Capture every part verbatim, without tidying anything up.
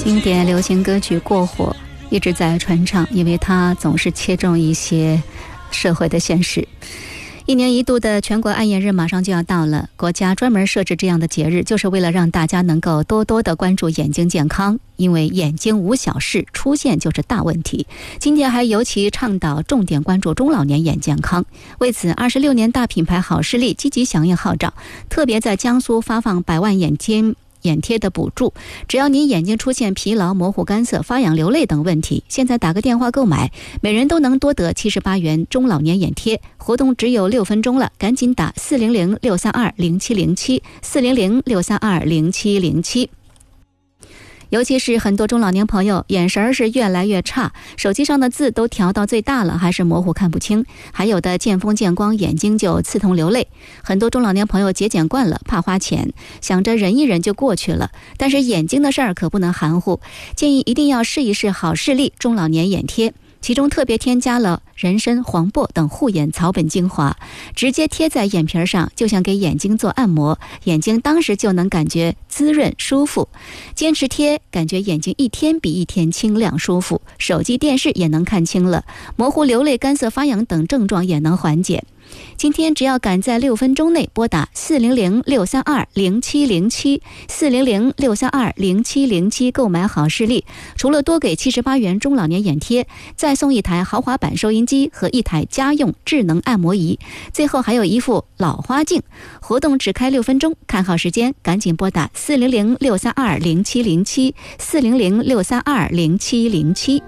经典流行歌曲过火一直在传唱，因为它总是切中一些社会的现实。一年一度的全国爱眼日马上就要到了，国家专门设置这样的节日，就是为了让大家能够多多的关注眼睛健康，因为眼睛无小事，出现就是大问题。今天还尤其倡导重点关注中老年眼健康，为此二十六年大品牌好视力积极响应号召，特别在江苏发放百万眼睛眼贴的补助，只要你眼睛出现疲劳、模糊、干涩、发痒、流泪等问题，现在打个电话购买，每人都能多得七十八元中老年眼贴。活动只有六分钟了，赶紧打四零零六三二零七零七四零零六三二零七零七。尤其是很多中老年朋友眼神是越来越差，手机上的字都调到最大了，还是模糊看不清，还有的见风见光眼睛就刺痛流泪。很多中老年朋友节俭惯了，怕花钱，想着忍一忍就过去了，但是眼睛的事儿可不能含糊，建议一定要试一试好视力中老年眼贴，其中特别添加了人参、黄柏等护眼草本精华，直接贴在眼皮上，就像给眼睛做按摩，眼睛当时就能感觉滋润舒服。坚持贴，感觉眼睛一天比一天清亮舒服，手机电视也能看清了，模糊、流泪、干涩、发痒等症状也能缓解。今天只要赶在六分钟内拨打四零零六三二零七零七四零零六三二零七零七购买好视力，除了多给七十八元中老年眼贴，再送一台豪华版收音机和一台家用智能按摩仪，最后还有一副老花镜。活动只开六分钟，看好时间赶紧拨打四零零六三二零七零七四零零六三二零七零七。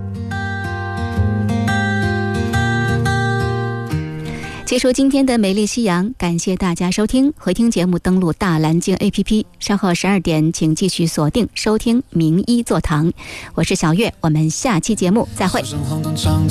结束今天的美丽夕阳，感谢大家收听，回听节目登录大蓝鲸 A P P， 稍后十二点请继续锁定收听名医座堂，我是小月，我们下期节目再会。